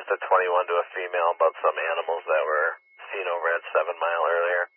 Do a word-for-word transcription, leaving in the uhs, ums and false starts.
at twenty-one to a female about some animals that were seen over at Seven Mile earlier.